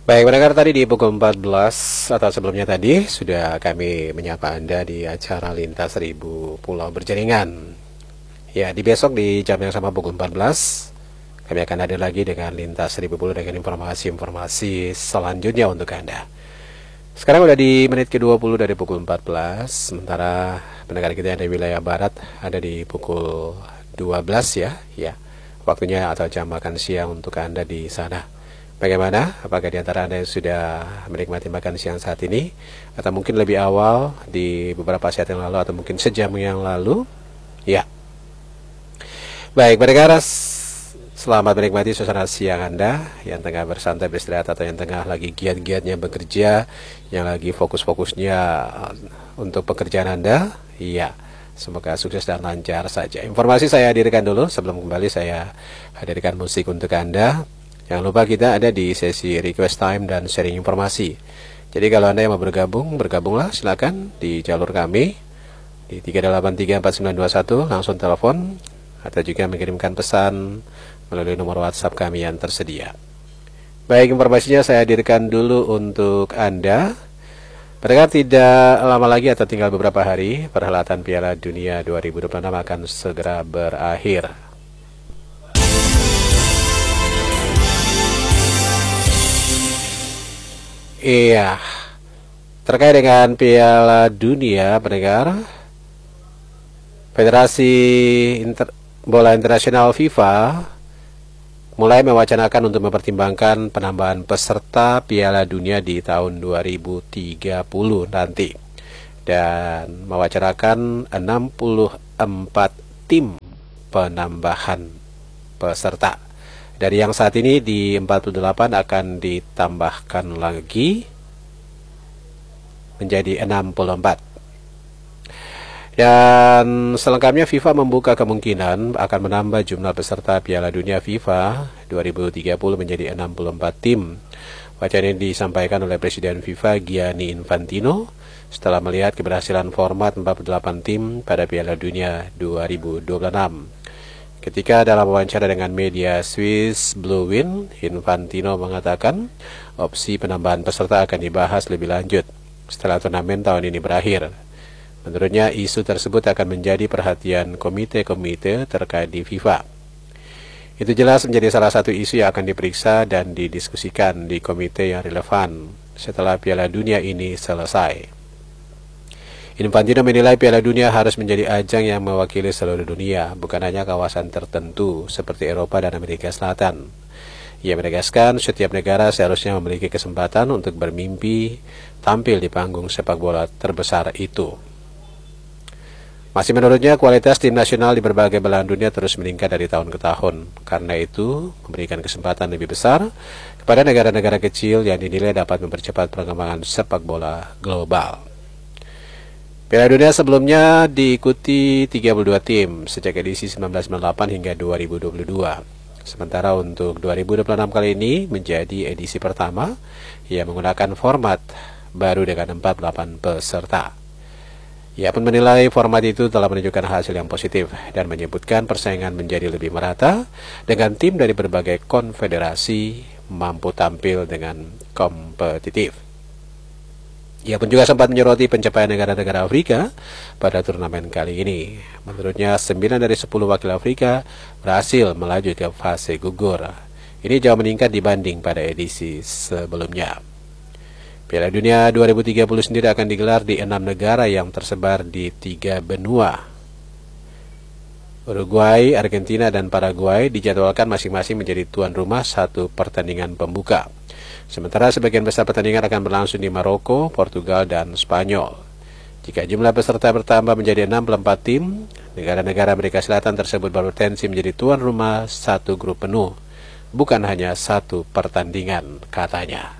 Baik, pendengar, tadi di pukul 14 atau sebelumnya tadi sudah kami menyapa Anda di acara Lintas Seribu Pulau Berjaringan. Ya, di besok di jam yang sama pukul 14 kami akan hadir lagi dengan Lintas Seribu Pulau dengan informasi-informasi selanjutnya untuk Anda. Sekarang udah di menit ke-20 dari pukul 14, sementara pendengar kita yang di wilayah barat ada di pukul 12 ya. Ya, waktunya atau jam makan siang untuk Anda di sana. Bagaimana? Apakah di antara Anda yang sudah menikmati makan siang saat ini? Atau mungkin lebih awal di beberapa saat yang lalu, atau mungkin sejam yang lalu? Ya. Baik, pendengar, selamat menikmati suasana siang Anda yang tengah bersantai beristirahat atau yang tengah lagi giat-giatnya bekerja, yang lagi fokus-fokusnya untuk pekerjaan Anda. Iya. Semoga sukses dan lancar saja. Informasi saya hadirkan dulu, sebelum kembali saya hadirkan musik untuk Anda. Jangan lupa kita ada di sesi request time dan sharing informasi. Jadi kalau Anda yang mau bergabung, bergabunglah silakan di jalur kami di 3834921, langsung telepon atau juga mengirimkan pesan melalui nomor WhatsApp kami yang tersedia. Baik, informasinya saya hadirkan dulu untuk Anda. Pendengar, tidak lama lagi atau tinggal beberapa hari perhelatan Piala Dunia 2026 akan segera berakhir. Iya, terkait dengan Piala Dunia, pendengar, Federasi Bola Internasional FIFA mulai mewacanakan untuk mempertimbangkan penambahan peserta Piala Dunia di tahun 2030 nanti, dan mewacanakan 64 tim penambahan peserta. Dari yang saat ini di 48 akan ditambahkan lagi menjadi 64. Dan selengkapnya FIFA membuka kemungkinan akan menambah jumlah peserta Piala Dunia FIFA 2030 menjadi 64 tim. Wacana ini disampaikan oleh Presiden FIFA Gianni Infantino setelah melihat keberhasilan format 48 tim pada Piala Dunia 2026. Ketika dalam wawancara dengan media Swiss Blue Win, Infantino mengatakan opsi penambahan peserta akan dibahas lebih lanjut setelah turnamen tahun ini berakhir. Menurutnya, isu tersebut akan menjadi perhatian komite-komite terkait di FIFA. Itu jelas menjadi salah satu isu yang akan diperiksa dan didiskusikan di komite yang relevan setelah Piala Dunia ini selesai. Infantino menilai Piala Dunia harus menjadi ajang yang mewakili seluruh dunia, bukan hanya kawasan tertentu seperti Eropa dan Amerika Selatan. Ia menegaskan setiap negara seharusnya memiliki kesempatan untuk bermimpi tampil di panggung sepak bola terbesar itu. Masih menurutnya, kualitas tim nasional di berbagai belahan dunia terus meningkat dari tahun ke tahun. Karena itu, memberikan kesempatan lebih besar kepada negara-negara kecil yang dinilai dapat mempercepat perkembangan sepak bola global. Piala Dunia sebelumnya diikuti 32 tim sejak edisi 1998 hingga 2022. Sementara untuk 2026 kali ini menjadi edisi pertama yang menggunakan format baru dengan 48 peserta. Ia pun menilai format itu telah menunjukkan hasil yang positif dan menyebutkan persaingan menjadi lebih merata dengan tim dari berbagai konfederasi mampu tampil dengan kompetitif. Ia pun juga sempat menyoroti pencapaian negara-negara Afrika pada turnamen kali ini. Menurutnya, 9 dari 10 wakil Afrika berhasil melaju ke fase gugur. Ini jauh meningkat dibanding pada edisi sebelumnya. Piala Dunia 2030 sendiri akan digelar di 6 negara yang tersebar di 3 benua. Uruguay, Argentina, dan Paraguay dijadwalkan masing-masing menjadi tuan rumah satu pertandingan pembuka. Sementara sebagian besar pertandingan akan berlangsung di Maroko, Portugal, dan Spanyol. Jika jumlah peserta bertambah menjadi 64 tim, negara-negara Amerika Selatan tersebut berpotensi menjadi tuan rumah satu grup penuh, bukan hanya satu pertandingan, katanya.